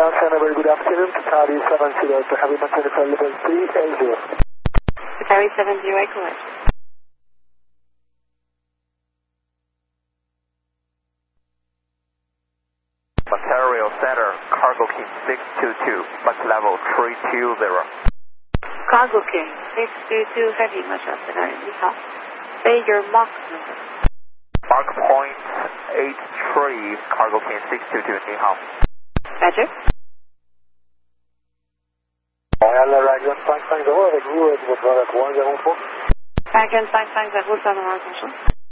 ground center, very good afternoon. Qatari 70 to heavy maintenance for level 380. Qatari 70, correct. Ontario Center, Cargo King 622, Mach level 320. Cargo King 622 heavy maintenance，你好，飞your Mach number。 Mark point 83, Cargo King 622, 你好。 Roger. Montréal Dragon 550 avec vous, votre vol à 310. Dragon 550, ça roule, ça va, bonjour.